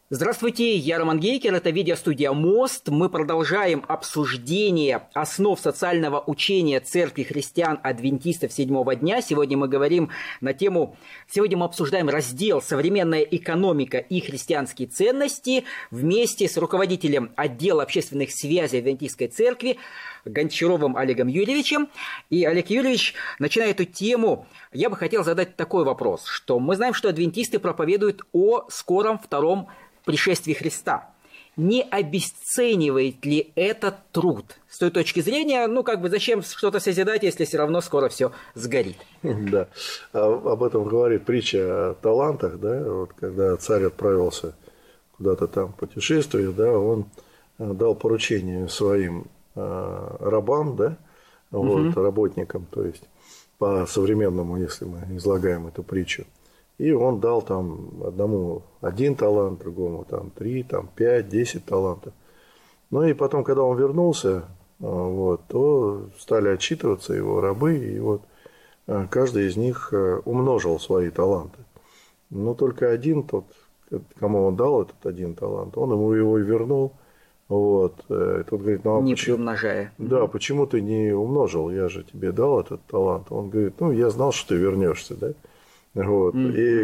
Здравствуйте, я Роман Гейкер, это видеостудия «Мост». Мы продолжаем обсуждение основ социального учения Церкви христиан-адвентистов седьмого дня. Сегодня мы обсуждаем раздел «Современная экономика и христианские ценности» вместе с руководителем отдела общественных связей Адвентистской церкви Гончаровым Олегом Юрьевичем. И, Олег Юрьевич, начиная эту тему, я бы хотел задать такой вопрос, что мы знаем, что адвентисты проповедуют о скором втором пришествии Христа. Не обесценивает ли этот труд? С той точки зрения, зачем что-то созидать, если все равно скоро все сгорит? Да, об этом говорит притча о талантах, да, вот когда царь отправился куда-то там путешествовать, да, он дал поручение своим рабам, да, вот, работникам, то есть по современному, если мы излагаем эту притчу. И он дал там одному 1 талант, другому там 3, там 5, 10 талантов. Ну и потом, когда он вернулся, вот, то стали отчитываться его рабы, и вот каждый из них умножил свои таланты. Но только один, тот, кому он дал этот 1 талант, он ему его и вернул. Вот. И тот говорит, не приумножая. Да, почему ты не умножил? Я же тебе дал этот талант. Он говорит, я знал, что ты вернешься, да? Вот. И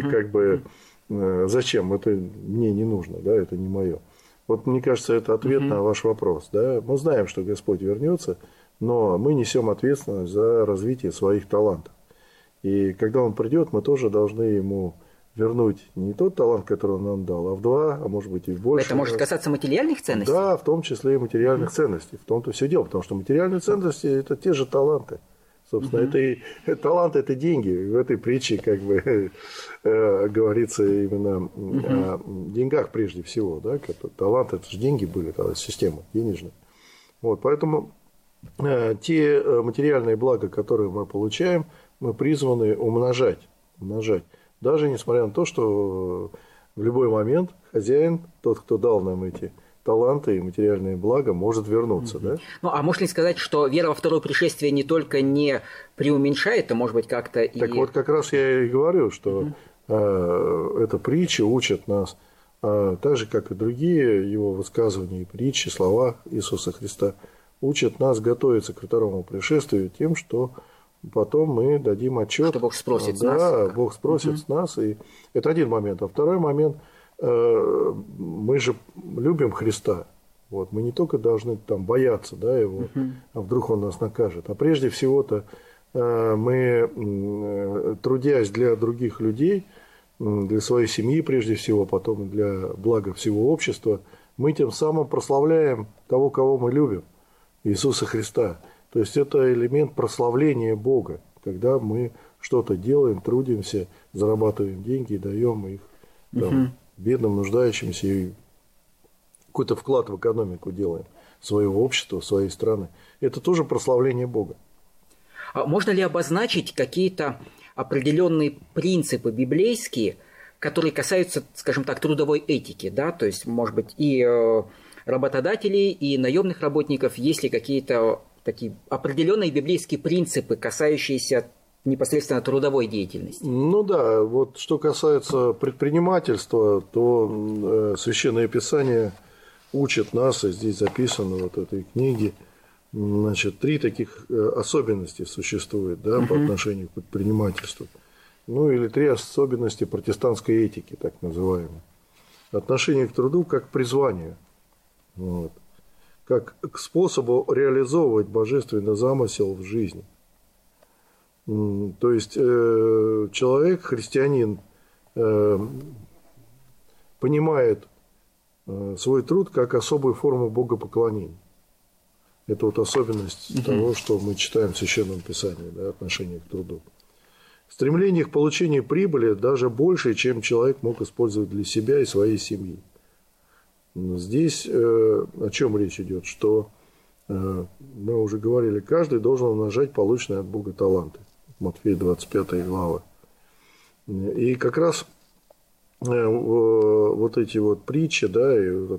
зачем? Это мне не нужно, да, это не мое. Вот мне кажется, это ответ на ваш вопрос. Да? Мы знаем, что Господь вернется, но мы несем ответственность за развитие своих талантов. И когда Он придет, мы тоже должны Ему вернуть не тот талант, который Он нам дал, а в 2, а может быть и в больше. Это может касаться материальных ценностей? Да, в том числе и материальных ценностей. В том-то все дело, потому что материальные ценности – это те же таланты. Собственно, талант – это деньги. В этой притче говорится именно о деньгах прежде всего. Да? Талант – это же деньги были, тогда система денежная. Вот, поэтому те материальные блага, которые мы получаем, мы призваны умножать. Даже несмотря на то, что в любой момент хозяин, тот, кто дал нам эти таланты и материальные блага, может вернуться. Да? А можно ли сказать, что вера во второе пришествие не только не преуменьшает, а может быть как-то и... Так вот как раз я и говорю, что эта притча учит нас, так же, как и другие его высказывания и притчи, слова Иисуса Христа, учат нас готовиться к второму пришествию тем, что потом мы дадим отчет. Что Бог спросит с нас. Да, Бог спросит с нас. И это один момент. А второй момент, мы же любим Христа. Вот. Мы не только должны там бояться, да, его, а вдруг он нас накажет. А прежде всего-то мы, трудясь для других людей, для своей семьи прежде всего, потом для блага всего общества, мы тем самым прославляем того, кого мы любим, Иисуса Христа. То есть это элемент прославления Бога, когда мы что-то делаем, трудимся, зарабатываем деньги и даем их там, бедным, нуждающимся, и какой-то вклад в экономику делаем своего общества, своей страны. Это тоже прославление Бога. А можно ли обозначить какие-то определенные принципы библейские, которые касаются, скажем так, трудовой этики, да? То есть, может быть, и работодателей, и наемных работников, есть ли какие-то такие определенные библейские принципы, касающиеся непосредственно трудовой деятельности? Да, вот что касается предпринимательства, то Священное Писание учит нас, и здесь записано вот в этой книге, 3 таких особенности существует, да, по отношению к предпринимательству. Или 3 особенности протестантской этики, так называемой. Отношение к труду как к призванию, вот, как к способу реализовывать божественный замысел в жизни. То есть человек, христианин, понимает свой труд как особую форму богопоклонения. Это вот особенность того, что мы читаем в Священном Писании, да, отношение к труду. Стремление к получению прибыли даже больше, чем человек мог использовать для себя и своей семьи. Здесь о чем речь идет, что мы уже говорили, каждый должен умножать полученные от Бога таланты. Матфея 25 глава. И как раз вот эти вот притчи, да, и